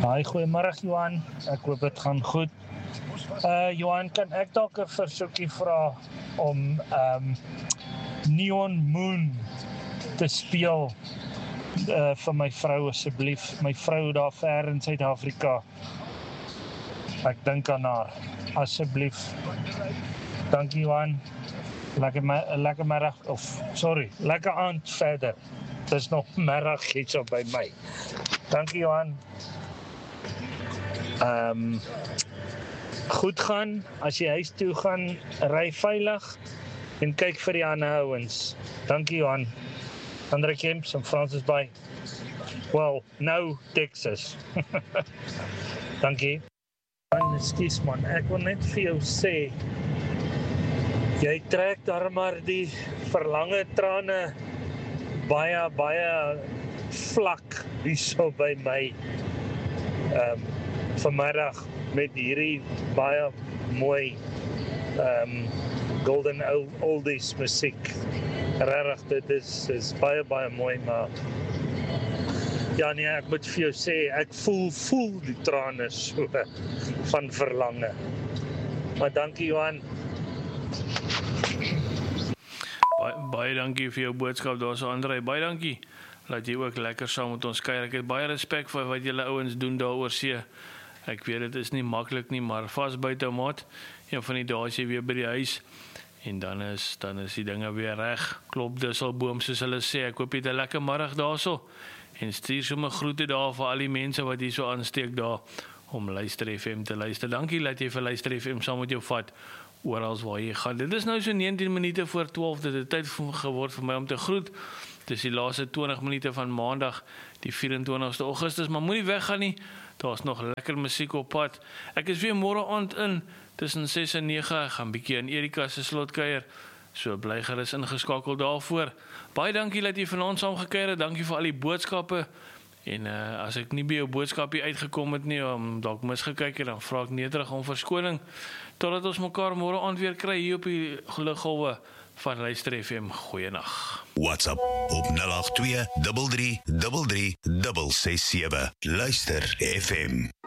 Hi, goeiemôre Johan, ek hoop dit gaan goed. Johan, kan ek dalk 'n versoekie vra om Neon Moon te speel vir my vrou asseblief, my vrou daar ver in Suid-Afrika. Ek dink aan haar, asseblief. Dankie Johan, lekker middag, lekker aand verder. Dis nog middag hierso by my. Dankie Johan. Goed gaan, as jy huis toe gaan, ry veilig en kyk vir die ander ouens. Dankie Johan. Andre Kemps en Francis Bay. Well, nou Texas. Dankie. Ekskuus man, ek wil net vir jou sê, jy trek daar maar die verlange trane baie vlak hierso by my vanmiddag met hierdie baie mooi golden oldies musiek. Regtig, dit is baie mooi, maar ja nee, ek moet vir jou sê, ek voel die trane so van verlange. Maar dankie Johan. Baie dankie vir jou boodskap daar so Andre, baie dankie dat jy ook lekker saam met ons kuier. Ek het baie respek vir wat julle ouens doen daar oor see. Ek weet dit is nie maklik nie, maar vas buite maat. Een van die dae is jy weer by die huis en dan is die dinge weer reg. Klop disselboom soos hulle sê. Ek hoop jy het 'n lekker middag daarso en stuur sommer groete daar vir al die mense wat hier so aansteek daar om Luister FM te luister. Dankie dat jy vir Luister FM saam met jou vat oral waar jy gaan. Dit is nou so 19 minute voor 12. Dit het tyd geword vir my om te groet. Dis die laaste 20 minute van maandag, die 24ste Augustus, maar moenie weggaan nie. Daar's nog lekker musiek op pad. Ek is weer môre aand in tussen 6 en 9. Ek gaan bietjie in Erika se slotkuier. So bly gerus ingeskakel daarvoor. Baie dankie dat jy vanaand saam gekuier het. Dankie vir al die boodskappe. En as ek nie by jou boodskapie uitgekom het nie, dalk misgekyk het, dan vra ek nederig om verskoning totdat ons mekaar môre aand weer kry hier op die luggolwe van Luister FM. Goeienag. WhatsApp op 082 33 33 667. Luister FM.